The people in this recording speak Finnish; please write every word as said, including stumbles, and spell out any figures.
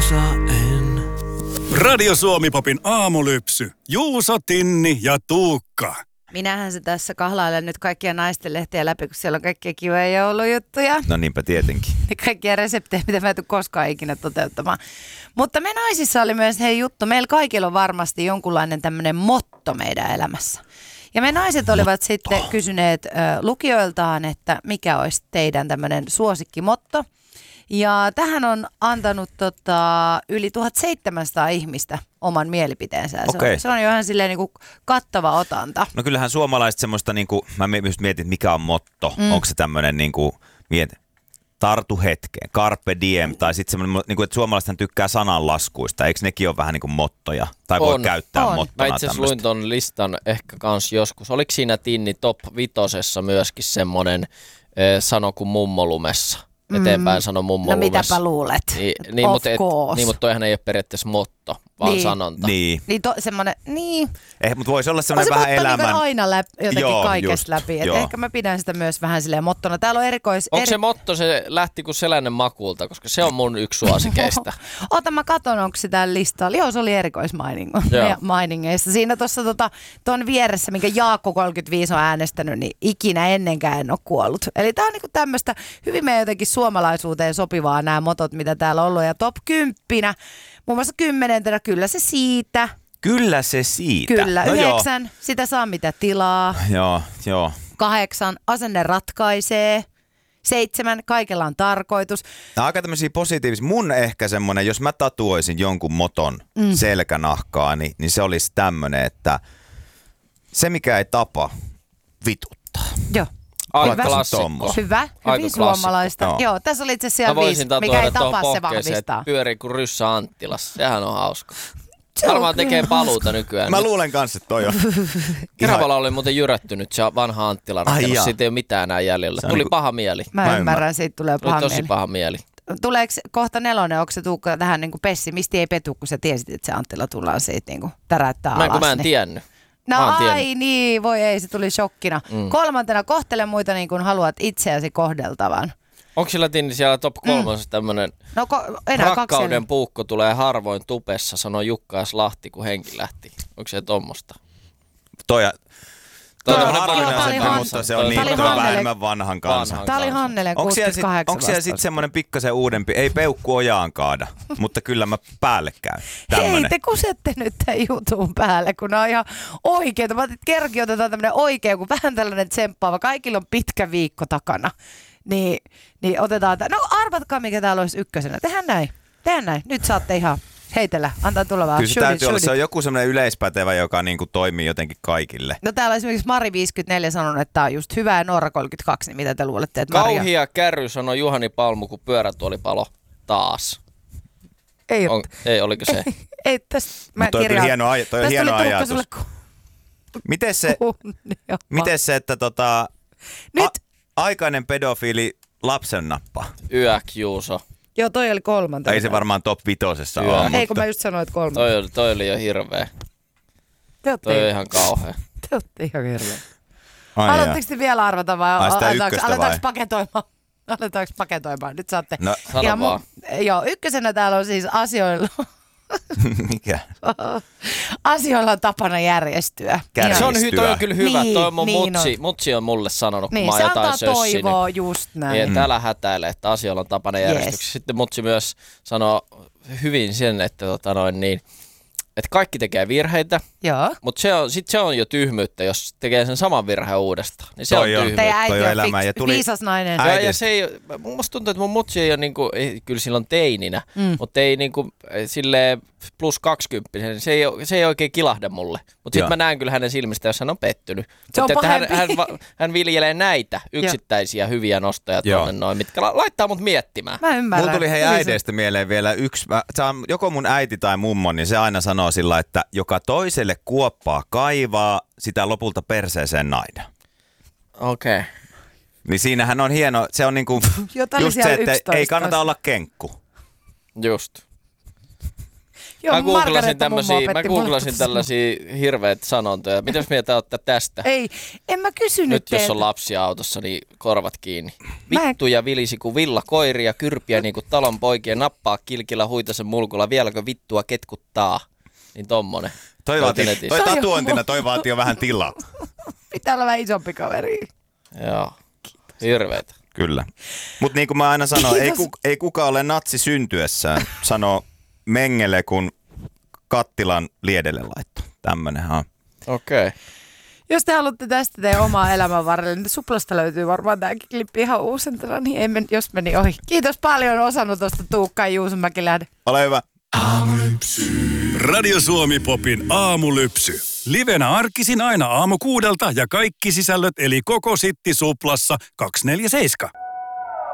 osaen. Radio Suomi-popin aamulypsy. Juuso, Tinni ja Tuukka. Minähän se tässä kahlailen nyt kaikkia naisten lehtiä läpi, kun siellä on kaikkia kivoja joulujuttuja. No niinpä tietenkin. Ja kaikkia reseptejä, mitä mä en tule koskaan ikinä toteuttamaan. Mutta me naisissa oli myös hei juttu. Meillä kaikilla on varmasti jonkunlainen tämmöinen motto meidän elämässä. Ja me naiset olivat motto. sitten kysyneet ö, lukijoiltaan, että mikä olisi teidän tämmöinen suosikkimotto. Ja tähän on antanut tota, yli tuhatseitsemänsataa ihmistä oman mielipiteensä. Se, okay. on, se on jo ihan silleen niin kuin kattava otanta. No kyllähän suomalaiset semmoista, niin kuin, mä myös mietin, mikä on motto. Mm. Onko se tämmöinen, niin kuin, miet, tartu hetkeen, carpe diem, tai sitten semmoinen, niin kuin, että suomalaisethan tykkää sananlaskuista. Eikö nekin ole vähän niin kuin mottoja? Tai voi on, käyttää on. mottona mä itse asiassa luin ton listan ehkä kans joskus. Oliko siinä Tinni top vitosessa myöskin semmoinen eh, sano kuin mummolumessa? Eteenpäin sano mummolumessa. No mitäpä luulet? Niin, niin, of mutta et, course. niin, mutta toihan ei ole periaatteessa motto, vaan niin. sanonta. Niin. Niin to, semmoinen, niin. Eh, mutta voisi olla semmoinen on se vähän elämän. Niin aina läpi, jotenkin joo, kaikesta just, läpi. Et ehkä mä pidän sitä myös vähän silleen mottona. Täällä on erikois... Onko eri... se motto, se lähti kuin seläinen makuulta, koska se on mun yksi suosikeista. Ota mä katon, onko se täällä listalla. Joo, se oli erikoismainingeissa. Siinä tuossa tota, ton vieressä, minkä Jaakko kolmekymmentäviisi on äänestänyt, niin ikinä ennenkään en ole kuollut. Eli tää on niinku tämmöistä hyvin meidän jotenkin suomalaisuuteen sopivaa nämä motot, mitä täällä on ollut. Ja top kymppinä, muun muassa kymmenentenä, kyllä se siitä. Kyllä se siitä. Kyllä, no yhdeksän, joo. sitä saa mitä tilaa. Joo, joo. Kahdeksan, asenne ratkaisee. Seitsemän, kaikella on tarkoitus. Nämä on aika tämmöisiä positiivisia. Mun ehkä semmoinen, jos mä tatuoisin jonkun moton mm. selkänahkaa, niin, niin se olisi tämmöinen, että se mikä ei tapa, vituttaa. Joo. Aika klassikko. Hyvä, hyvin suomalaista. Joo. Joo, tässä oli itse asiassa viisi, mikä ei tapa, se vahvistaa. Pyörii kuin ryssä Anttilassa. Sehän on hauska. Varmaan tekee paluuta nykyään. Mä luulen kanssa, että toi on. Keravalla oli muuten jyrättynyt se vanha Anttila rakennus. Siitä ei ole mitään enää jäljellä. Tuli niinku... paha mieli. Mä, mä ymmärrän, siitä tulee paha tosi mieli. paha mieli. Tuleeko kohta nelonen, onko se Tuukka tähän niin kuin pessimisti ei petu, kun sä tiesit, että se Anttila tullaan siitä niin kuin täräyttää alas? Mä, kun mä en niin. tiennyt. No ai niin, voi ei, se tuli shokkina. Mm. Kolmantena, kohtele muita niin kuin haluat itseäsi kohdeltavan. Onko sillä Tinni siellä top kolmosessa mm. tämmönen no, ko- enää rakkauden kaksi puukko tulee harvoin tupessa, sanoi Jukka S. Lahti, kun henki lähti. Onko se tommosta? Toi, toi on harvinainen, mutta se on niin vähemmän vanhan kanssa. Tämä oli Hannelen kuusikymmentäkahdeksan. Onko siellä sitten semmoinen pikkasen uudempi, ei peukku ojaan kaada, mutta kyllä mä päälle käyn. Tämmönen. Hei, te kusette nyt tämän jutun päälle, kun ne on ihan oikeita. Mä ajattelin, että kerrankin otetaan tämmöinen oikea, kun vähän tällainen tsemppaava. Kaikilla on pitkä viikko takana. Niin, niin otetaan tämä. No arvatkaa, mikä täällä olisi ykkösenä. Tehdään näin. Tehdään näin. Nyt saatte ihan heitellä. Antaa tulla vähän. Kyllä se täytyy olla. Se on joku semmoinen yleispätevä, joka niinku toimii jotenkin kaikille. No täällä esimerkiksi Mari viisikymmentäneljä sanonut, että tämä on just hyvä ja Noora kolmekymmentäkaksi. Niin mitä te luulette, että Maria... Kauhia kärry, sanoi Juhani Palmu, kun pyörätuolipalo taas. Ei on, ei, oliko se? Ei, ei tästä mä toi kirjaan. Hieno, aj- toi on hieno ajatus. Sulle ku... Miten se, miten se, että tota... Nyt... A- aikainen pedofiili lapsen nappa. Yäk, Juuso. Joo, toi oli kolmantena. Ei se varmaan top vitosessa Yö. ole. Ei, mutta... kun mä just sanoin, että kolme. Toi oli, toi oli jo hirveä. Toi on ihan kauhea. Te ootte ihan hirveä. Aloitteko te vielä arvata vai aletaanko paketoimaan? Aletaanko paketoimaan? Nyt saatte. No, sano vaan. Mu- joo, ykkösenä täällä on siis asioilla. Mikä? Asioilla on tapana järjestyä. Kärjistyä. Se on, hy- toi on kyllä hyvä. Niin, toi on mun niin mutsi. on. Mutsi on mulle sanonut, kun niin, mä oon jotain sössinyt. Se antaa toivoa just näin. Niin, että älä hätäile, että asioilla on tapana järjestyksessä. Yes. Sitten mutsi myös sanoo hyvin sen, että tota noin niin, että kaikki tekee virheitä, mutta se on, sit se on jo tyhmyyttä, jos tekee sen saman virheen uudestaan. Niin se toi on tyhmyyttä. Äiti on elämä. Ja tuli viisas nainen. Ja, ja se ei, musta tuntuu, että mun mutsi ei ole niinku, ei, kyllä silloin teininä, mm. mutta ei niinku silleen plus kaksikymppinen, se ei, se ei oikein kilahda mulle. Mutta sitten mä näen kyllä hänen silmistä, jos hän on pettynyt. Se on että hän, hän, hän viljelee näitä yksittäisiä Joo. hyviä nostoja tuonne noin, mitkä la- laittaa mut miettimään. Mä ymmärrän. Mulla tuli hei äideistä mieleen vielä yksi. Mä, on, joko mun äiti tai mummo, niin se aina sanoo sillä, että joka toiselle kuoppaa kaivaa, sitä lopulta perseeseen naida. Okei. Okay. Niin siinähän on hieno, se on niinku just se, että ei kannata olla kenkku. Just. Joo, mä googlasin tämmöisiä, mä googlasin tällaisia hirveitä sanontoja. Mitäs mieltä olette tästä? Ei, en mä kysynyt Nyt teiltä. jos on lapsia autossa, niin korvat kiinni. Mä en... Vittuja vilisi kuin villa koiria, kyrpiä niin kuin talon poikia, nappaa kilkillä huitasen mulkulla, vieläkö vittua ketkuttaa. Niin tommonen. Toi, vaati, toi tatuointina, toi vaatii jo vähän tilaa. Pitää olla vähän isompi kaveri. Joo, hirveetä. Kyllä. Mutta niin kuin mä aina sanon, ei, ku, ei kukaan ole natsi syntyessään, sanoo Mengele, kun kattilan liedelle laitto. Tämmönenhän on. Okei. Okay. Jos te haluatte tästä teidän omaa elämän varrelle, niin Suplasta löytyy varmaan tämäkin klippi ihan uusintana, niin ei men, jos meni ohi. Kiitos paljon osanotosta Tuukka ja Juuso Mäkilähde. Ole hyvä. Aamulypsy. Radio Suomi Popin aamulypsy. Livenä arkisin aina aamu kuudelta ja kaikki sisällöt eli koko Sitti Suplassa kaksikymmentäneljä seitsemän.